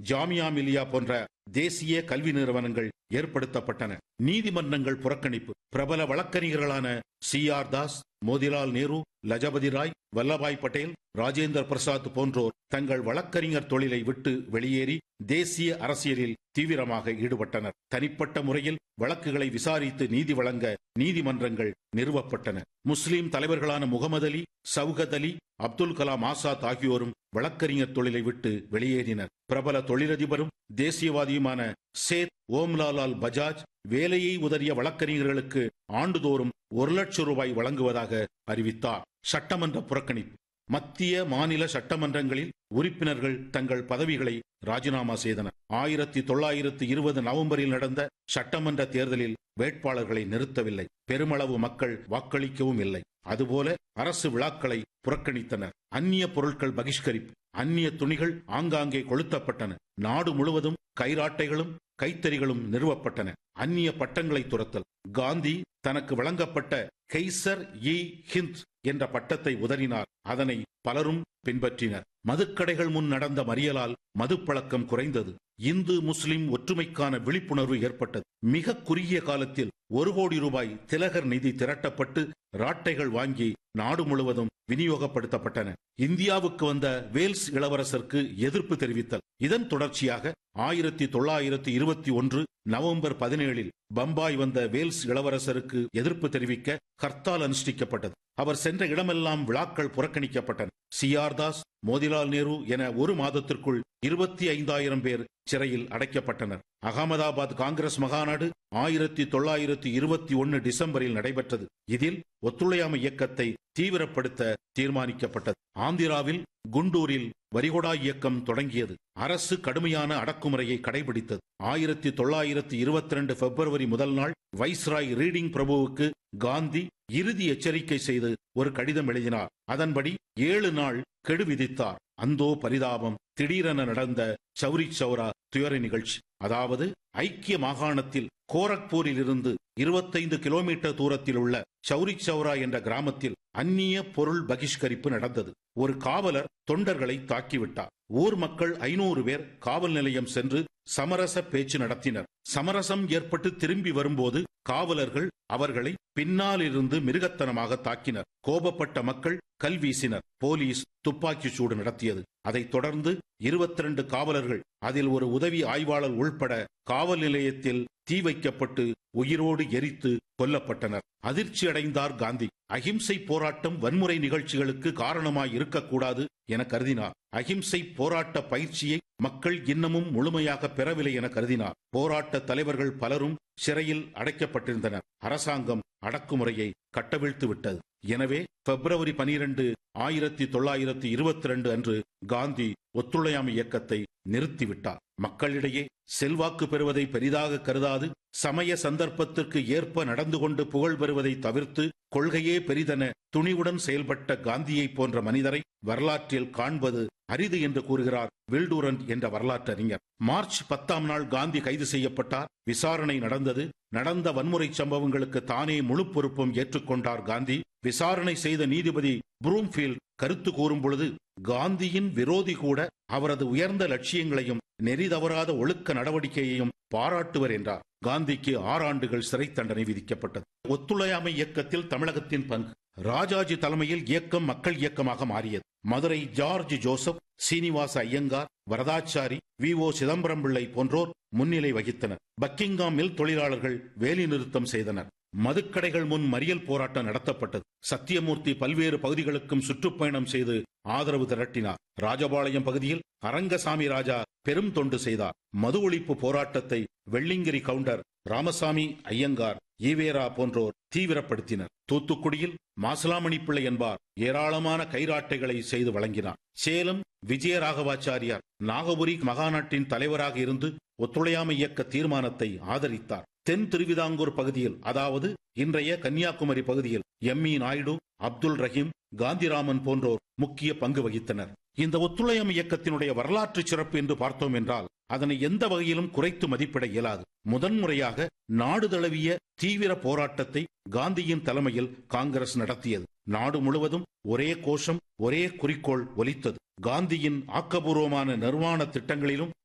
ஜாமியா மில்லியா போன்ற தேசிய கல்வி நிறுவனங்கள் ஏற்படுத்தப்பட்டன. நீதிமன்றங்கள் புறக்கணிப்பு. பிரபல வழக்கறிஞர்களான C.R. தாஸ், மோதிலால் நேரு, லஜபதி ராய், வல்லபாய் பட்டேல், ராஜேந்திர பிரசாத் போன்றோர் தங்கள் வழக்கறிஞர் தொழிலை விட்டு வெளியேறி தேசிய அரசியலில் தீவிரமாக ஈடுபட்டனர். தனிப்பட்ட முறையில் வழக்குகளை விசாரித்து நீதி வழங்க நீதிமன்றங்கள் நிறுவப்பட்டன. முஸ்லிம் தலைவர்களான முகமது அலி, சவுகத் அலி, அப்துல் கலாம் ஆசாத் ஆகியோரும் வழக்கறிஞர் தொழிலை விட்டு வெளியேறினர். பிரபல தொழிலதிபரும் தேசியவாதியுமான சேத் ஓம்லாலால் பஜாஜ் வேலையை உதறிய வழக்கறிஞர்களுக்கு ஆண்டுதோறும் 1 லட்சம் ரூபாய் வழங்குவதாக அறிவித்தார். சட்டமன்ற புறக்கணிப்பு. மத்திய மாநில சட்டமன்றங்களில் உறுப்பினர்கள் தங்கள் பதவிகளை ராஜினாமா செய்தனர். 1920 நவம்பரில் நடந்த சட்டமன்ற தேர்தலில் வேட்பாளர்களை நிறுத்தவில்லை. பெருமளவு மக்கள் வாக்களிக்கவும் இல்லை. அதுபோல அரசு விழாக்களை புறக்கணித்தனர். அந்நிய பொருட்கள் பகிஷ்கரிப்பு. அந்நிய துணிகள் ஆங்காங்கே கொளுத்தப்பட்டன. நாடு முழுவதும் கைராட்டைகளும் கைத்தறிகளும் நிறுவப்பட்டன. அந்நிய பட்டங்களை துரத்தல். காந்தி தனக்கு வழங்கப்பட்ட கைசர் இ ஹிந்த் என்ற பட்டத்தை உதறினார். அதனை பலரும் பின்பற்றினர். மதுக்கடைகள் முன் நடந்த மறியலால் மதுப்பழக்கம் குறைந்தது. இந்து முஸ்லிம் ஒற்றுமைக்கான விழிப்புணர்வு ஏற்பட்டது. மிக குறுகிய காலத்தில் 1 கோடி ரூபாய் திலகர் நிதி திரட்டப்பட்டு ராட்டைகள் வாங்கி நாடு முழுவதும் விநியோகப்படுத்தப்பட்டன. இந்தியாவுக்கு வந்த வேல்ஸ் இளவரசருக்கு எதிர்ப்பு தெரிவித்தல். இதன் தொடர்ச்சியாக 1921 நவம்பர் 17 பம்பாய் வந்த வேல்ஸ் இளவரசருக்கு எதிர்ப்பு தெரிவிக்க ஹர்த்தால் அனுஷ்டிக்கப்பட்டது. அவர் சென்ற இடமெல்லாம் விழாக்கள் புறக்கணிக்கப்பட்டன. C.R. தாஸ், மோதிலால் நேரு என 1 மாதத்திற்குள் 25,000 பேர் சிறையில் அடைக்கப்பட்டனர். அகமதாபாத் காங்கிரஸ் மகாநாடு 1921 டிசம்பரில் நடைபெற்றது. இதில் ஒத்துழையாமை இயக்கத்தை தீவிரப்படுத்த தீர்மானிக்கப்பட்டது. ஆந்திராவில் குண்டூரில் வரிகொடா இயக்கம் தொடங்கியது. அரசு கடுமையான அடக்குமுறையை கடைபிடித்தது. 1922 பிப்ரவரி முதல் நாள் வைஸ்ராய் ரீடிங் பிரபுவுக்கு காந்தி இறுதி எச்சரிக்கை செய்து ஒரு கடிதம் எழுதினார். அதன்படி 7 நாள் கெடு விதித்தார். அந்தோ பரிதாபம்! திடீரென நடந்த சௌரி சௌரா துயர நிகழ்ச்சி. அதாவது ஐக்கிய மாகாணத்தில் கோரக்பூரில் இருந்து 25 கிலோமீட்டர் தூரத்தில் உள்ள சௌரி சௌரா என்ற கிராமத்தில் அந்நிய பொருள் பகிஷ்கரிப்பு நடந்தது. ஒரு காவலர் தொண்டர்களை தாக்கிவிட்டார். ஊர் மக்கள் 500 பேர் காவல் நிலையம் சென்று சமரச பேச்சு நடத்தினர். சமரசம் ஏற்பட்டு திரும்பி வரும்போது காவலர்கள் அவர்களை பின்னால் இருந்து மிருகத்தனமாக தாக்கினர். கோபப்பட்ட மக்கள் கல் வீசினர். போலீஸ் துப்பாக்கி சூடு நடத்தியது. அதைத் தொடர்ந்து 22 காவலர்கள், அதில் ஒரு உதவி ஆய்வாளர் உள்பட காவல் நிலையத்தில் தீ வைக்கப்பட்டு உயிரோடு எரித்து கொல்லப்பட்டனர். அதிர்ச்சி அடைந்தார் காந்தி. அகிம்சை போராட்டம் வன்முறை நிகழ்ச்சிகளுக்கு காரணமாய் இருக்கக்கூடாது என கருதினார். அகிம்சை போராட்ட பயிற்சியை மக்கள் இன்னமும் முழுமையாக பெறவில்லை என கருதினார். போராட்ட தலைவர்கள் பலரும் சிறையில் அடைக்கப்பட்டிருந்தனர். அரசாங்கம் அடக்குமுறையை கட்டவிழ்த்து விட்டது. எனவே பிப்ரவரி 12, 1922 அன்று காந்தி ஒத்துழையாமை இயக்கத்தை நிறுத்திவிட்டார். மக்களிடையே செல்வாக்கு பெறுவதை பெரிதாக கருதாது சமய சந்தர்ப்பத்திற்கு ஏற்ப நடந்து கொண்டு புகழ் பெறுவதை தவிர்த்து கொள்கையே பெரிதென துணிவுடன் செயல்பட்ட காந்தியை போன்ற மனிதரை வரலாற்றில் காண்பது அரிது என்று கூறுகிறார் வில்டூரண்ட் என்ற வரலாற்றறிஞர். மார்ச் 10ஆம் நாள் காந்தி கைது செய்யப்பட்டார். விசாரணை நடந்தது. நடந்த வன்முறை சம்பவங்களுக்கு தானே முழு பொறுப்பும் ஏற்றுக்கொண்டார் காந்தி. விசாரணை செய்த நீதிபதி ப்ரூம்ஃபீல்ட் கருத்து கூறும் பொழுது காந்தியின் விரோதி கூட அவரது உயர்ந்த லட்சியங்களையும் நெறி தவறாத ஒழுக்க நடவடிக்கையையும் பாராட்டுவர் என்றார். காந்திக்கு 6 ஆண்டுகள் சிறை தண்டனை விதிக்கப்பட்டது. ஒத்துழையாமை இயக்கத்தில் தமிழகத்தின் பங்கு. ராஜாஜி தலைமையில் இயக்கம் மக்கள் இயக்கமாக மாறியது. Madurai George Joseph, Srinivasa Iyengar, Varadachari, V.O. Chidambaram Pillai போன்றோர் முன்னிலை வகித்தனர். பக்கிங்காம் மில் தொழிலாளர்கள் வேலைநிறுத்தம் செய்தனர். மதுக்கடைகள் முன் மறியல் போராட்டம் நடத்தப்பட்டது. சத்தியமூர்த்தி பல்வேறு பகுதிகளுக்கும் சுற்றுப்பயணம் செய்து ஆதரவு திரட்டினார். ராஜபாளையம் பகுதியில் அரங்கசாமி ராஜா பெரும் தொண்டு செய்தார். மது ஒழிப்பு போராட்டத்தை வெள்ளிங்கிரி கவுண்டர், ராமசாமி ஐயங்கார், ஈவேரா போன்றோர் தீவிரப்படுத்தினர். தூத்துக்குடியில் மாசிலாமணி பிள்ளை என்பார் ஏராளமான கைராட்டைகளை செய்து வழங்கினார். சேலம் விஜயராகவாச்சாரியார் நாகபுரி மகாநாட்டின் தலைவராக இருந்து ஒத்துழையாமை இயக்க தீர்மானத்தை ஆதரித்தார். தென் திருவிதாங்கூர் பகுதியில், அதாவது இன்றைய கன்னியாகுமரி பகுதியில் M.E. நாயுடு, அப்துல் ரஹீம், காந்திராமன் போன்றோர் முக்கிய பங்கு வகித்தனர். இந்த ஒத்துழையாமை இயக்கத்தினுடைய வரலாற்று சிறப்பு என்று பார்த்தோம் என்றால் அதனை எந்த வகையிலும் குறைத்து மதிப்பிட இயலாது. முதன்முறையாக நாடு தழுவிய தீவிர போராட்டத்தை காந்தியின் தலைமையில் காங்கிரஸ் நடத்தியது. நாடு முழுவதும் ஒரே கோஷம், ஒரே குறிக்கோள் ஒலித்தது. காந்தியின் ஆக்கபூர்வமான நிர்மாண திட்டங்களிலும்